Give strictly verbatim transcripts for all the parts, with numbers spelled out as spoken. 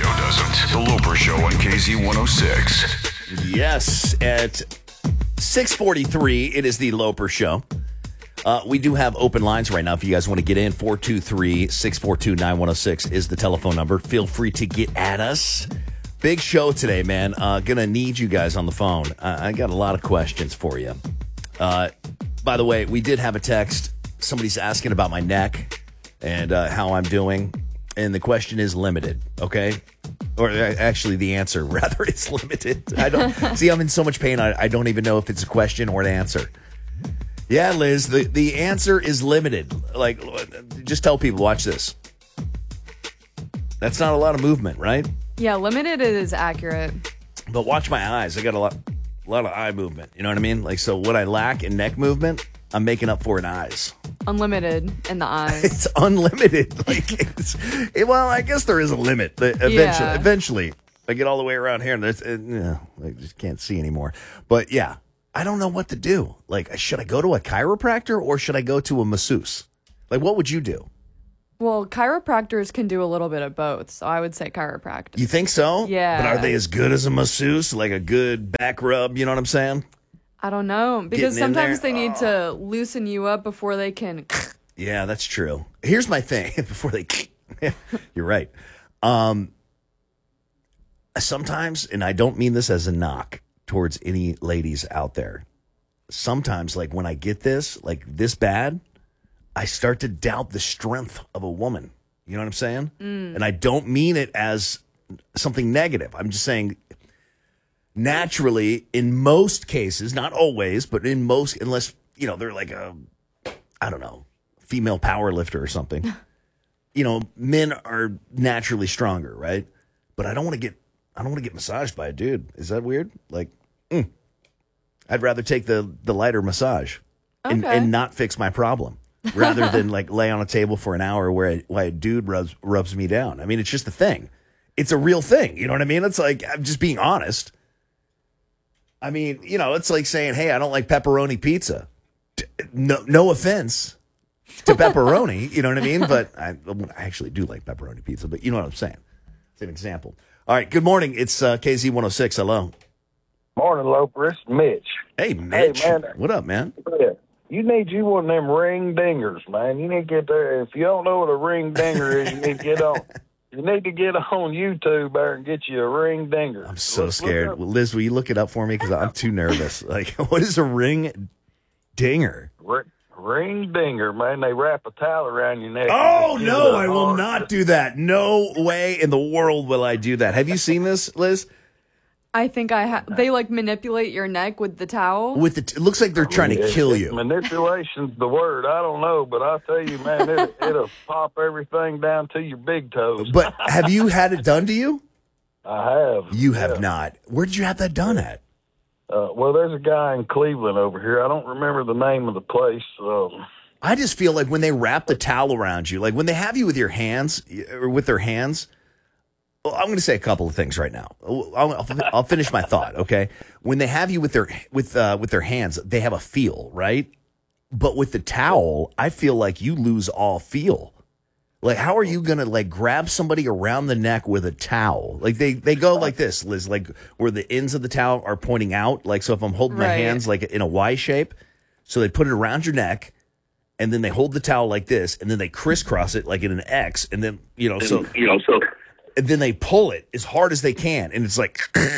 show doesn't. The Loper Show on K Z one oh six. Yes, at six forty-three, it is the Loper Show. Uh, we do have open lines right now. If you guys want to get in, four two three, six four two, nine one oh six is the telephone number. Feel free to get at us. Big show today, man. Uh, gonna need you guys on the phone. I, I got a lot of questions for you. Uh, by the way, we did have a text. Somebody's asking about my neck and uh, how I'm doing. And the question is limited, okay? Or uh, actually, the answer, rather, is limited. I don't see, I'm in so much pain, I, I don't even know if it's a question or an answer. Yeah, Liz, the, the answer is limited. Like, just tell people, watch this. That's not a lot of movement, right? Yeah, limited is accurate. But watch my eyes. I got a lot, a lot of eye movement. You know what I mean? Like, so what I lack in neck movement, I'm making up for in eyes. Unlimited in the eyes. It's unlimited. Like, it's, it, well, I guess there is a limit. Eventually, Yeah. eventually, I get all the way around here, and there's, uh, you know, I just can't see anymore. But yeah, I don't know what to do. Like, should I go to a chiropractor or should I go to a masseuse? Like, what would you do? Well, chiropractors can do a little bit of both, so I would say chiropractor. You think so? Yeah. But are they as good as a masseuse? Like a good back rub? You know what I'm saying? I don't know, because Getting in sometimes there? they need to loosen you up before they can. Yeah, that's true. Here's my thing. Before they, you're right. Um, sometimes, and I don't mean this as a knock towards any ladies out there. Sometimes, like when I get this, like this bad, I start to doubt the strength of a woman. You know what I'm saying? Mm. And I don't mean it as something negative. I'm just saying, naturally, in most cases, not always, but in most, unless, you know, they're like a, I don't know, female power lifter or something, you know, men are naturally stronger, right? But I don't want to get, I don't want to get massaged by a dude. Is that weird? Like, mm, I'd rather take the, the lighter massage and, Okay. and not fix my problem rather than like lay on a table for an hour where a, where a dude rubs, rubs me down. I mean, it's just a thing. It's a real thing. You know what I mean? It's like, I'm just being honest. I mean, you know, it's like saying, hey, I don't like pepperoni pizza. No, no offense to pepperoni, you know what I mean? But I, I actually do like pepperoni pizza, but you know what I'm saying. It's an example. All right, good morning. It's uh, K Z one oh six. Hello. Morning, Loper. It's Mitch. Hey, Mitch. Hey, man. What up, man? Yeah. You need you one of them ring dingers, man. You need to get there. If you don't know what a ring dinger is, you need to get on. You need to get on YouTube there and get you a ring dinger. I'm so Look- scared. look up- Well, Liz, will you look it up for me? Because I'm too nervous. Like, what is a ring dinger? ri- Ring dinger, man. They wrap a towel around your neck. Oh, and no, give it a I will hard- not do that. No way in the world will I do that. Have you seen this, Liz? I think I ha- they like manipulate your neck with the towel. With the, it looks like they're trying to Yeah, kill it- you. Manipulation's the word. I don't know, but I'll tell you, man, it, it'll pop everything down to your big toes. But have you had it done to you? I have. You have yeah. not. Where did you have that done at? Uh, well, there's a guy in Cleveland over here. I don't remember the name of the place. Um, I just feel like when they wrap the towel around you, like when they have you with your hands or with their hands. Well, I'm going to say a couple of things right now. I'll, I'll, I'll finish my thought. Okay, when they have you with their with uh, with their hands, they have a feel, right? But with the towel, I feel like you lose all feel. Like, how are you going to like grab somebody around the neck with a towel? Like they they go like this, Liz, like where the ends of the towel are pointing out. Like, so if I'm holding my Right. hands like in a Y shape, so they put it around your neck. And then they hold the towel like this, and then they crisscross it like in an X, and then you know, so you know, so and then they pull it as hard as they can, and it's like,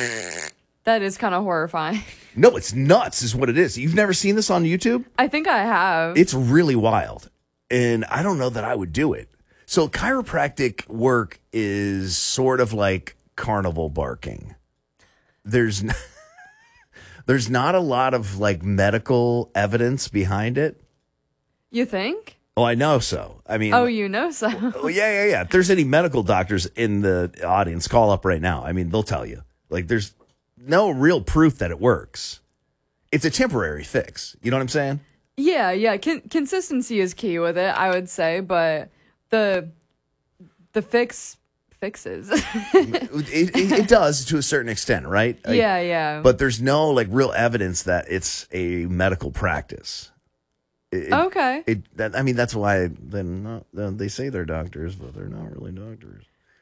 That is kind of horrifying. no, it's nuts, is what it is. You've never seen this on YouTube? I think I have. It's really wild, and I don't know that I would do it. So chiropractic work is sort of like carnival barking. There's n- there's not a lot of like medical evidence behind it. You think? Oh, I know so. I mean, Oh, you know so. oh, yeah, yeah, yeah. If there's any medical doctors in the audience, call up right now. I mean, they'll tell you. Like, there's no real proof that it works. It's a temporary fix. You know what I'm saying? Yeah, yeah. Con- consistency is key with it, I would say, but the the fix fixes. it, it, it does to a certain extent, right? Like, yeah, yeah. But there's no like real evidence that it's a medical practice. It, it- okay. It, that, I mean, that's why then not, then they say they're doctors, but they're not really doctors.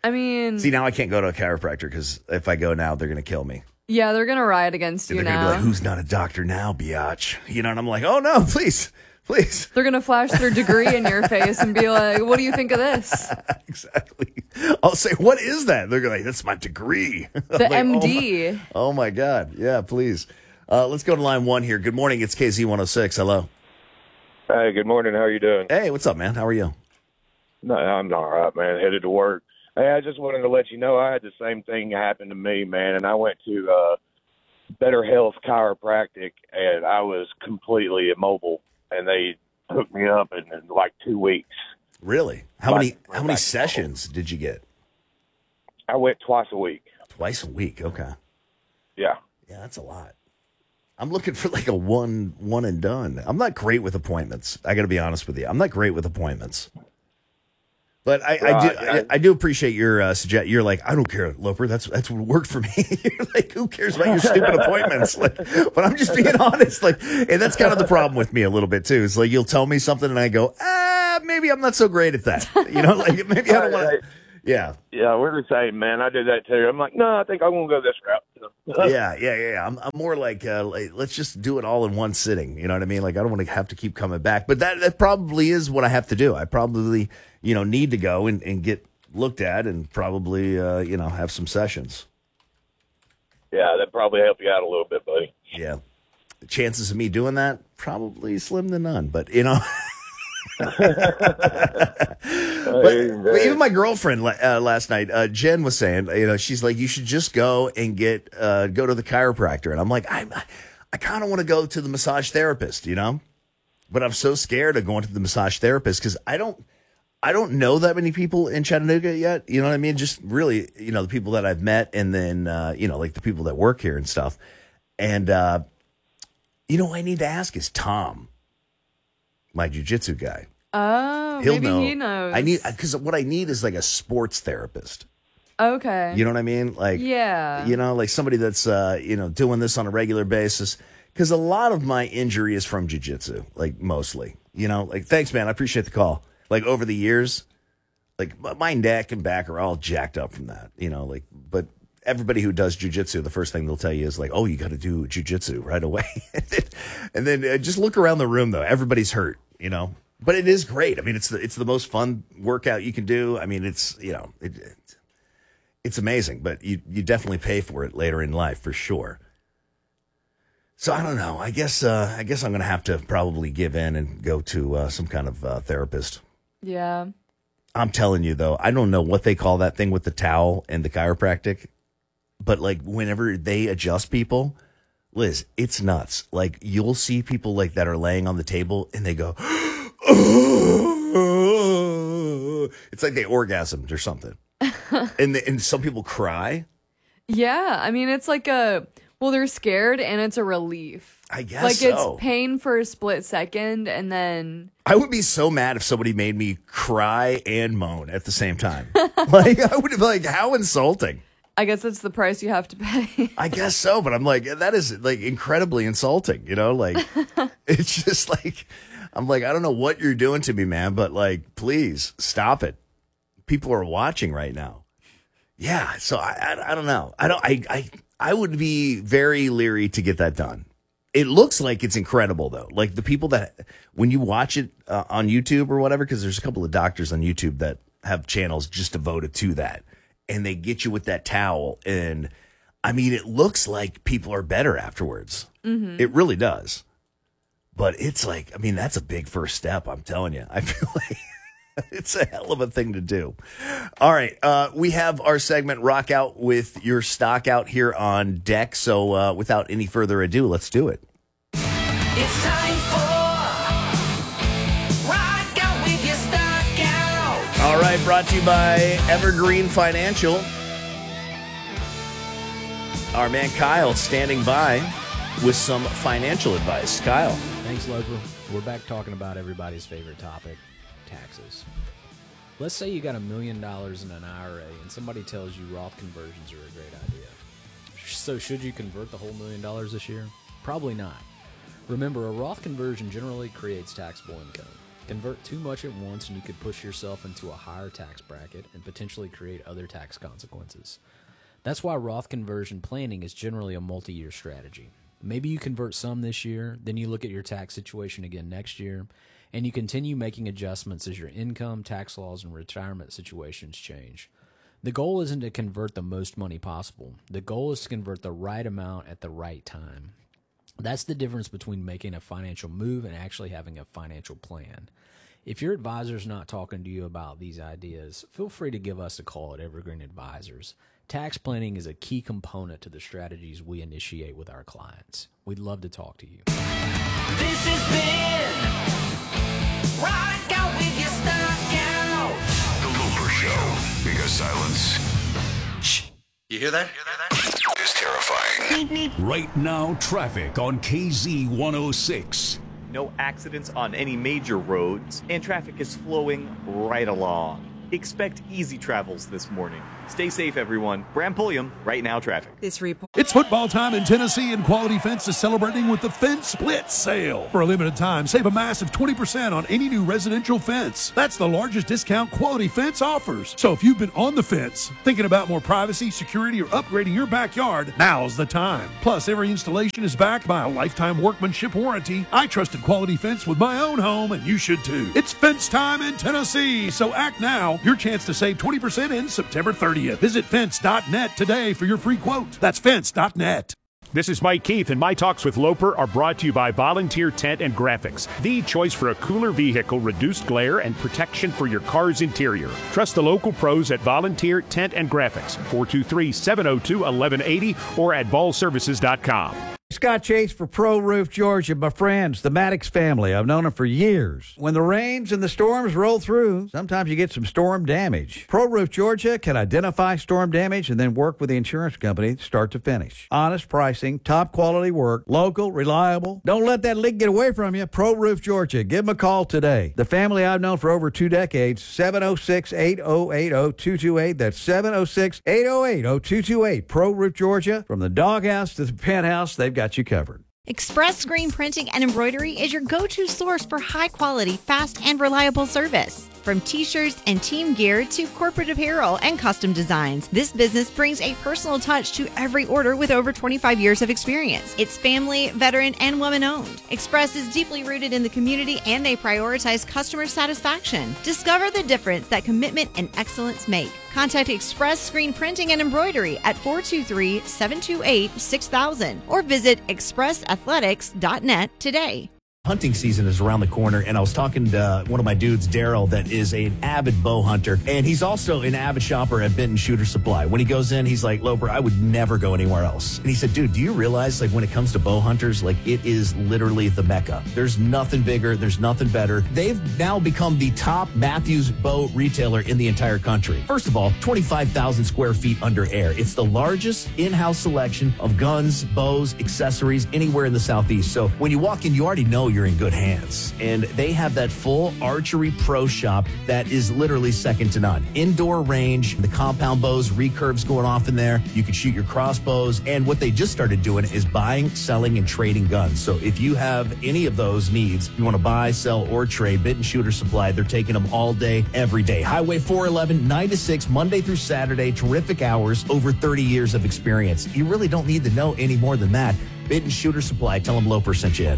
I mean, See, now I can't go to a chiropractor because if I go now, they're going to kill me. yeah, they're gonna riot against you They're now. going to be like, who's not a doctor now, biatch? You know, and I'm like, oh, no, please, please. They're gonna flash their degree in your face and be like, "What do you think of this?" Exactly. I'll say, what is that? They're going to like, that's my degree. The Like, M oh D. my, oh, my God. Yeah, please. Uh, let's go to line one here. Good morning. It's K Z one oh six. Hello. Hey, good morning. How are you doing? Hey, what's up, man? How are you? No, I'm all right, man. Headed to work. Hey, I just wanted to let you know I had the same thing happen to me, man, and I went to uh, Better Health Chiropractic, and I was completely immobile, and they hooked me up in, in like two weeks. Really? How My- many my How many back- sessions did you get? I went twice a week. Twice a week. Okay. Yeah. Yeah, that's a lot. I'm looking for like a one one and done. I'm not great with appointments. I got to be honest with you. I'm not great with appointments. But I, I do Right, I, I- I do appreciate your uh, suggest. You're like, I don't care, Loper. That's that's what worked for me. You're like, who cares about your stupid appointments? Like, but I'm just being honest. Like, and that's kind of the problem with me a little bit too. It's like you'll tell me something and I go, ah, maybe I'm not so great at that. You know, like maybe I don't want to. Yeah. Yeah, we're the same, man. I did that too. I'm like, no, I think I'm going to go this route. yeah, yeah, yeah. yeah. I'm, I'm more like, uh, like, let's just do it all in one sitting. You know what I mean? Like, I don't want to have to keep coming back. But that, that probably is what I have to do. I probably, you know, need to go and, and get looked at and probably, uh, you know, have some sessions. Yeah, that probably help you out a little bit, buddy. Yeah. The chances of me doing that, probably slim to none. But, you know. But, but even my girlfriend uh, last night, uh, Jen was saying, you know, she's like, you should just go and get uh, go to the chiropractor, and I'm like, I, I kind of want to go to the massage therapist, you know, but I'm so scared of going to the massage therapist because I don't, I don't know that many people in Chattanooga yet. You know what I mean? Just really, you know, the people that I've met, and then uh, you know, like the people that work here and stuff, and uh, you know, I need to ask is Tom, my jiu-jitsu guy. Oh, He'll maybe know. he knows. I need because what I need is like a sports therapist. Okay. You know what I mean? Like, Yeah. you know, like somebody that's uh, you know, doing this on a regular basis. Because a lot of my injury is from jiu-jitsu, like mostly. You know, like thanks, man. I appreciate the call. Like over the years, like my neck and back are all jacked up from that. You know, like but. Everybody who does jiu-jitsu, the first thing they'll tell you is like, oh, you got to do jiu-jitsu right away. And then uh, just look around the room, though. Everybody's hurt, you know. But it is great. I mean, it's the, it's the most fun workout you can do. I mean, it's, you know, it, it, it's amazing. But you, you definitely pay for it later in life, for sure. So I don't know. I guess uh, I guess I'm going to have to probably give in and go to uh, some kind of uh, therapist. Yeah. I'm telling you, though, I don't know what they call that thing with the towel and the chiropractic. But, like, whenever they adjust people, Liz, it's nuts. Like, you'll see people, like, that are laying on the table, and they go, oh. It's like they orgasmed or something. and, the, and some people cry. Yeah. I mean, it's like a, well, they're scared and it's a relief. I guess Like, so. it's pain for a split second and then. I would be so mad if somebody made me cry and moan at the same time. Like, I would be like, how insulting. I guess it's the price you have to pay. I guess so, but I'm like, that is like incredibly insulting, you know? Like, it's just like, I'm like, I don't know what you're doing to me, man, but like, please stop it. People are watching right now. Yeah, so I, I, I don't know. I don't. I, I, I would be very leery to get that done. It looks like it's incredible, though. Like the people that, when you watch it uh, on YouTube or whatever, because there's a couple of doctors on YouTube that have channels just devoted to that. And they get you with that towel. And I mean, it looks like people are better afterwards. Mm-hmm. It really does. But it's like, I mean, that's a big first step. I'm telling you. I feel like it's a hell of a thing to do. All right. Uh, we have our segment Rock Out with your stock out here on deck. So uh, without any further ado, let's do it. It's time for Rock Out with your stock out. All right, brought to you by Evergreen Financial. Our man Kyle standing by with some financial advice. Kyle. Thanks, Loper. We're back talking about everybody's favorite topic, taxes. Let's say you got a million dollars in an I R A and somebody tells you Roth conversions are a great idea. So should you convert the whole million dollars this year? Probably not. Remember, a Roth conversion generally creates taxable income. Convert too much at once and you could push yourself into a higher tax bracket and potentially create other tax consequences. That's why Roth conversion planning is generally a multi-year strategy. Maybe you convert some this year, then you look at your tax situation again next year, and you continue making adjustments as your income, tax laws, and retirement situations change. The goal isn't to convert the most money possible. The goal is to convert the right amount at the right time. That's the difference between making a financial move and actually having a financial plan. If your advisor's not talking to you about these ideas, feel free to give us a call at Evergreen Advisors. Tax planning is a key component to the strategies we initiate with our clients. We'd love to talk to you. This has been Rock Out with Your Stock Out. The Loper Show. Because silence. Shh. You hear that? Is terrifying. Right now, traffic on K Z one oh six. No accidents on any major roads, and traffic is flowing right along. Expect easy travels this morning. Stay safe, everyone. Bram Pulliam, Right Now Traffic. This report. It's football time in Tennessee, and Quality Fence is celebrating with the Fence Split Sale. For a limited time, save a massive twenty percent on any new residential fence. That's the largest discount Quality Fence offers. So if you've been on the fence, thinking about more privacy, security, or upgrading your backyard, now's the time. Plus, every installation is backed by a lifetime workmanship warranty. I trusted Quality Fence with my own home, and you should too. It's fence time in Tennessee, so act now. Your chance to save twenty percent ends September thirtieth. Visit fence dot net today for your free quote. That's fence dot net. This is Mike Keith, and my talks with Loper are brought to you by Volunteer Tent and Graphics, the choice for a cooler vehicle, reduced glare, and protection for your car's interior. Trust the local pros at Volunteer Tent and Graphics, four two three, seven oh two, one one eight oh or at ball services dot com. Scott Chase for Pro Roof Georgia. My friends, the Maddox family. I've known them for years. When the rains and the storms roll through, sometimes you get some storm damage. Pro Roof Georgia can identify storm damage and then work with the insurance company start to finish. Honest pricing, top quality work, local, reliable. Don't let that leak get away from you. Pro Roof Georgia. Give them a call today. The family I've known for over two decades, seven oh six, eight oh eight oh, two two eight. That's seven oh six, eight oh eight oh, two two eight. Pro Roof Georgia. From the doghouse to the penthouse, they've got you covered. Express Screen Printing and Embroidery is your go-to source for high-quality, fast, and reliable service. From t-shirts and team gear to corporate apparel and custom designs, this business brings a personal touch to every order with over twenty-five years of experience. It's family, veteran, and woman-owned. Express is deeply rooted in the community, and they prioritize customer satisfaction. Discover the difference that commitment and excellence make. Contact Express Screen Printing and Embroidery at four two three, seven two eight, six thousand or visit express athletics dot net today. Hunting season is around the corner, and I was talking to uh, one of my dudes, Daryl, that is an avid bow hunter, and he's also an avid shopper at Benton Shooter Supply. When he goes in, he's like, Loper, I would never go anywhere else. And he said, dude, do you realize, like, when it comes to bow hunters, like, it is literally the Mecca. There's nothing bigger. There's nothing better. They've now become the top Matthews bow retailer in the entire country. First of all, twenty-five thousand square feet under air. It's the largest in-house selection of guns, bows, accessories anywhere in the Southeast. So when you walk in, you already know you're in good hands. And they have that full archery pro shop that is literally second to none. Indoor range, the compound bows, recurves going off in there. You can shoot your crossbows. And what they just started doing is buying, selling, and trading guns. So if you have any of those needs, you want to buy, sell, or trade, Benton Shooter Supply, they're taking them all day, every day. Highway four eleven, nine to six, Monday through Saturday. Terrific hours, over thirty years of experience. You really don't need to know any more than that. Benton Shooter Supply. Tell them Loper sent you in.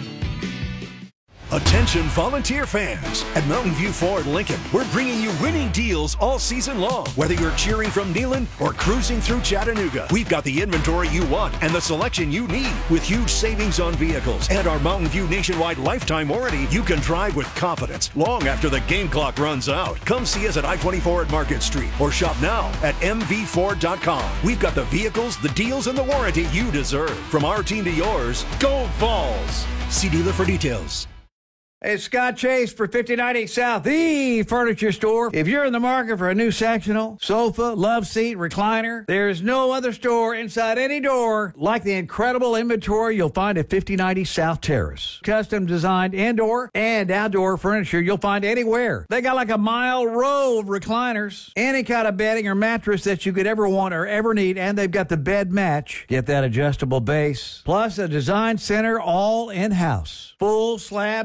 Attention volunteer fans. At Mountain View Ford Lincoln, we're bringing you winning deals all season long. Whether you're cheering from Neyland or cruising through Chattanooga, we've got the inventory you want and the selection you need. With huge savings on vehicles and our Mountain View nationwide lifetime warranty, you can drive with confidence long after the game clock runs out. Come see us at I twenty-four at Market Street or shop now at m v ford dot com. We've got the vehicles, the deals, and the warranty you deserve. From our team to yours, go Vols! See dealer for details. It's Scott Chase for fifty ninety South, the furniture store. If you're in the market for a new sectional, sofa, love seat, recliner, there's no other store inside any door like the incredible inventory you'll find at fifty ninety South Terrace. Custom designed indoor and outdoor furniture you'll find anywhere. They got like a mile row of recliners, any kind of bedding or mattress that you could ever want or ever need, and they've got the bed match. Get that adjustable base, plus a design center all in-house. Full slab table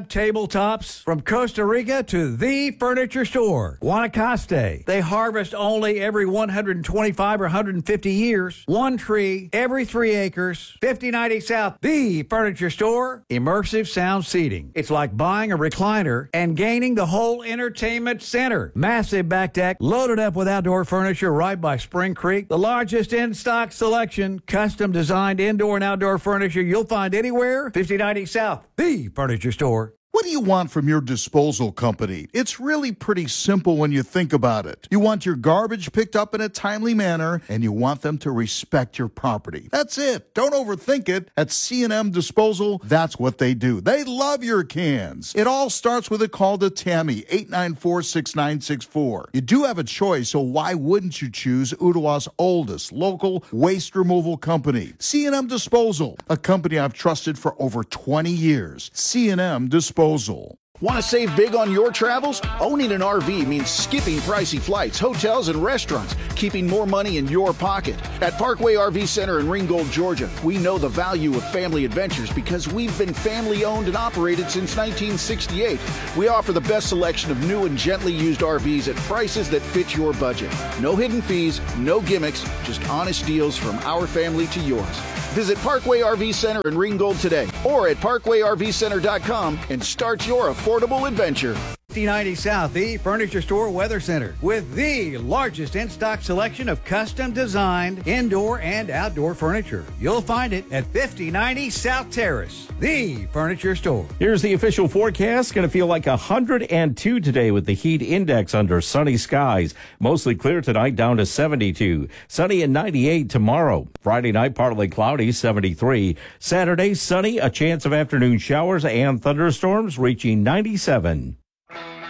tabletops from Costa Rica to the furniture store, Guanacaste. They harvest only every one hundred twenty-five or one hundred fifty years. One tree every three acres. fifty ninety South, the furniture store. Immersive sound seating. It's like buying a recliner and gaining the whole entertainment center. Massive back deck, loaded up with outdoor furniture right by Spring Creek. The largest in-stock selection, custom designed indoor and outdoor furniture you'll find anywhere. fifty ninety South, the furniture store. What do you want from your disposal company? It's really pretty simple when you think about it. You want your garbage picked up in a timely manner, and you want them to respect your property. That's it. Don't overthink it. At C and M Disposal, that's what they do. They love your cans. It all starts with a call to Tammy, eight nine four, six nine six four. You do have a choice, so why wouldn't you choose Ottawa's oldest local waste removal company? C and M Disposal, a company I've trusted for over twenty years. C and M Disposal. Want to save big on your travels? Owning an R V means skipping pricey flights, hotels, and restaurants, keeping more money in your pocket. At Parkway R V Center in Ringgold, Georgia, we know the value of family adventures because we've been family owned and operated since nineteen sixty-eight. We offer the best selection of new and gently used R Vs at prices that fit your budget. No hidden fees, no gimmicks, just honest deals from our family to yours. Visit Parkway R V Center in Ringgold today or at parkway r v center dot com and start your affordable adventure. fifty ninety South, the Furniture Store Weather Center, with the largest in-stock selection of custom designed indoor and outdoor furniture. You'll find it at fifty ninety South Terrace, the Furniture Store. Here's the official forecast. Going to feel like one hundred two today with the heat index under sunny skies. Mostly clear tonight, down to seventy-two. Sunny and ninety-eight tomorrow. Friday night, partly cloudy, seventy-three. Saturday, sunny, a chance of afternoon showers and thunderstorms reaching ninety-seven.